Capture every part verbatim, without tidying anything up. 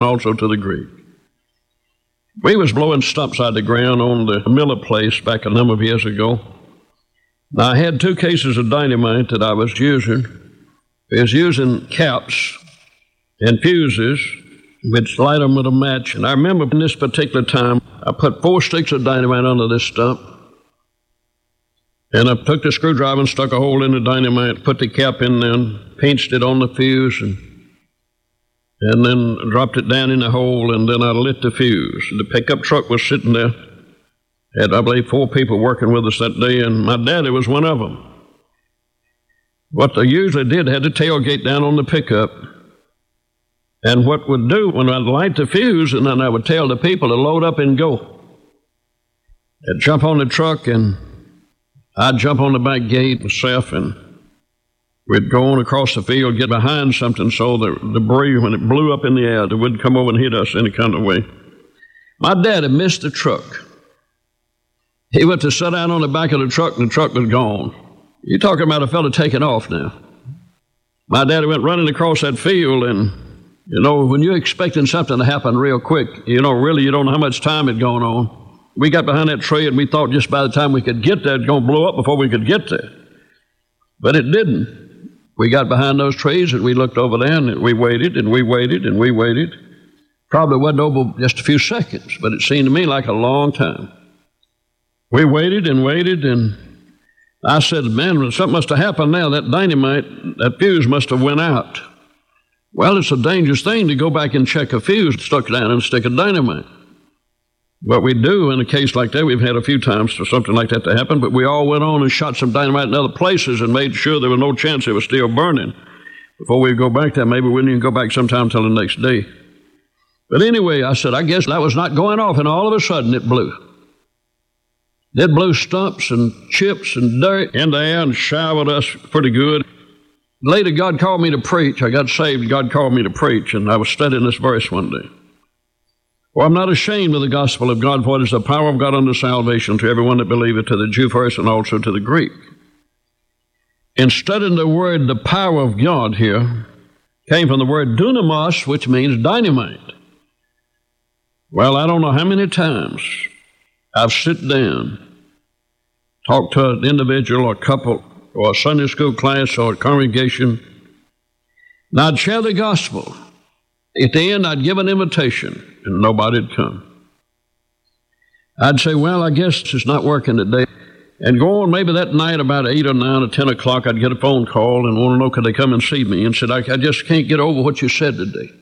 also to the Greek. We was blowing stumps out of the ground on the Miller place back a number of years ago. Now, I had two cases of dynamite that I was using. I was using caps and fuses, which light them with a match. And I remember in this particular time, I put four sticks of dynamite under this stump. And I took the screwdriver and stuck a hole in the dynamite, put the cap in there, and pinched it on the fuse, and, and then dropped it down in the hole, and then I lit the fuse. The pickup truck was sitting there. Had, I believe, four people working with us that day, and my daddy was one of them. What they usually did, had the tailgate down on the pickup, and what would do when I'd light the fuse, and then I would tell the people to load up and go. They'd jump on the truck, and I'd jump on the back gate myself, and we'd go on across the field, get behind something so the debris, when it blew up in the air, it wouldn't come over and hit us any kind of way. My dad had missed the truck. He went to sit down on the back of the truck, and the truck was gone. You're talking about a fella taking off now. My daddy went running across that field, and, you know, when you're expecting something to happen real quick, you know, really you don't know how much time had gone on. We got behind that tree, and we thought just by the time we could get there, it was going to blow up before we could get there. But it didn't. We got behind those trees, and we looked over there, and we waited, and we waited, and we waited. Probably wasn't over just a few seconds, but it seemed to me like a long time. We waited and waited, and I said, man, something must have happened now. That dynamite, that fuse must have went out. Well, it's a dangerous thing to go back and check a fuse stuck down and stick a dynamite. What we do in a case like that, we've had a few times for something like that to happen, but we all went on and shot some dynamite in other places and made sure there was no chance it was still burning. Before we go back there, maybe we didn't even go back sometime until the next day. But anyway, I said, I guess that was not going off, and all of a sudden it blew. It blew stumps and chips and dirt in the air and showered us pretty good. Later, God called me to preach. I got saved, God called me to preach, and I was studying this verse one day. For I'm not ashamed of the gospel of God, for it is the power of God unto salvation to everyone that believeth, to the Jew first and also to the Greek. In studying the word, the power of God here, came from the word dunamos, which means dynamite. Well, I don't know how many times I've sit down, talked to an individual or a couple or a Sunday school class or a congregation, and I'd share the gospel. At the end, I'd give an invitation, and nobody'd come. I'd say, well, I guess it's not working today. And go on, maybe that night about eight or nine or ten o'clock, I'd get a phone call and want to know could they come and see me, and said, I, I just can't get over what you said today.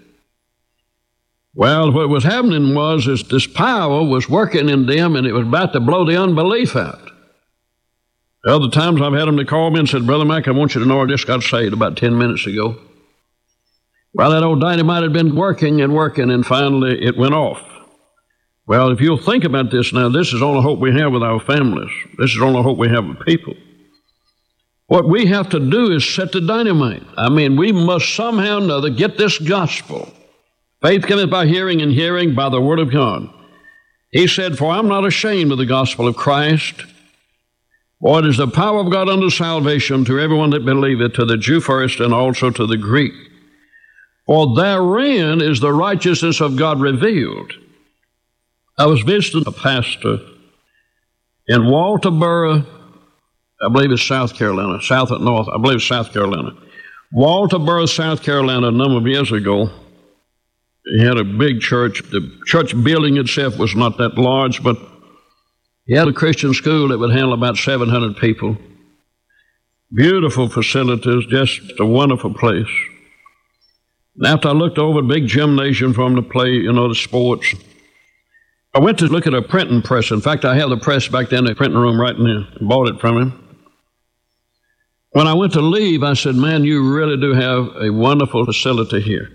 Well, what was happening was is this power was working in them, and it was about to blow the unbelief out. Other times I've had them to call me and said, Brother Mac, I want you to know I just got saved about ten minutes ago. Well, that old dynamite had been working and working, and finally it went off. Well, if you'll think about this now, this is the only hope we have with our families. This is the only hope we have with people. What we have to do is set the dynamite. I mean, we must somehow or another get this gospel. Faith cometh by hearing, and hearing by the word of God. He said, for I'm not ashamed of the gospel of Christ, for it is the power of God unto salvation to everyone that believeth, to the Jew first and also to the Greek. For therein is the righteousness of God revealed. I was visiting a pastor in Walterboro, I believe it's South Carolina, south and north, I believe it's South Carolina. Walterboro, South Carolina, a number of years ago. He had a big church. The church building itself was not that large, but he had a Christian school that would handle about seven hundred people. Beautiful facilities, just a wonderful place. And after I looked over a big gymnasium for him to play, you know, the sports, I went to look at a printing press. In fact, I have the press back there in the printing room right in there. I bought it from him. When I went to leave, I said, man, you really do have a wonderful facility here.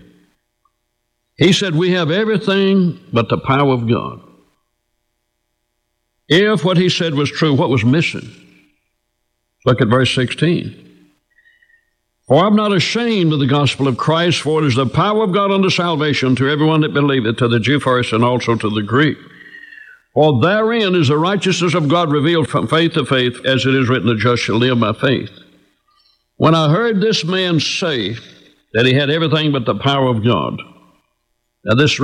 He said, we have everything but the power of God. If what he said was true, what was missing? Look at verse sixteen. For I'm not ashamed of the gospel of Christ, for it is the power of God unto salvation to everyone that believeth, to the Jew first and also to the Greek. For therein is the righteousness of God revealed from faith to faith, as it is written, the just shall live by faith. When I heard this man say that he had everything but the power of God, now this